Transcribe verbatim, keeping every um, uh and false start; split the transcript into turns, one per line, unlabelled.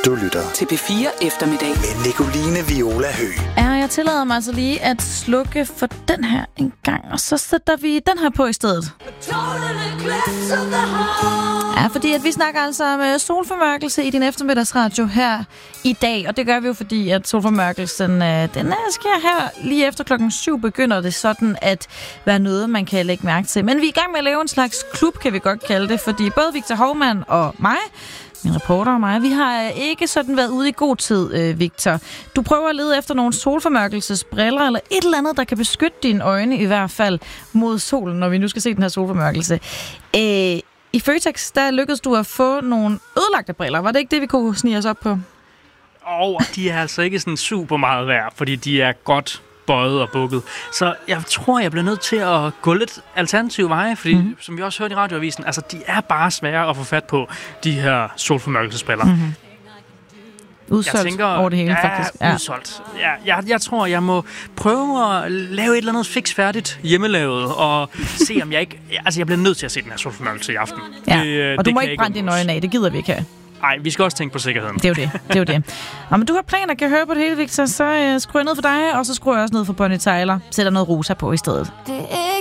Du lytter
til P fire Eftermiddag
med Nicoline Viola Høgh.
Ja, jeg tillader mig altså lige at slukke for den her en gang, og så sætter vi den her på i stedet. Ja, fordi at vi snakker altså om solformørkelse i din eftermiddagsradio her i dag, og det gør vi jo fordi, at solformørkelsen, den sker her lige efter klokken syv, begynder det sådan at være noget, man kan lægge mærke til. Men vi er i gang med at lave en slags klub, kan vi godt kalde det, fordi både Victor Hovmand og mig, min reporter og mig, vi har ikke sådan været ude i god tid, øh, Victor. Du prøver at lede efter nogle solformørkelsesbriller, eller et eller andet, der kan beskytte dine øjne i hvert fald mod solen, når vi nu skal se den her solformørkelse. Øh, I Føtex, der lykkedes du at få nogle ødelagte briller. Var det ikke det, vi kunne snige os op på?
Og oh, de er altså ikke sådan super meget værd, fordi de er godt bøjet og bukket. Så jeg tror, jeg bliver nødt til at gå lidt alternative veje, fordi mm-hmm. som vi også hørte i radioavisen, altså de er bare svære at få fat på, de her solformørkelsesbriller.
Mm-hmm. Udsolgt
jeg tænker,
over det hele,
ja,
faktisk. Ja,
udsolgt. Ja, jeg, jeg tror, jeg må prøve at lave et eller andet fiksfærdigt hjemmelavet, og se om jeg ikke... Altså, jeg bliver nødt til at se den her solformørkelse i aften.
Ja,
det,
og du
det
må ikke brænde dine øjne af, det gider vi ikke have.
Nej, vi skal også tænke på sikkerheden.
Det er jo det. det, er jo det. Nå, men du har planer, kan høre på det hele, Victor. Så øh, skruer jeg ned for dig, og så skruer jeg også ned for Bonnie Tyler. Sætter noget rosa på i stedet.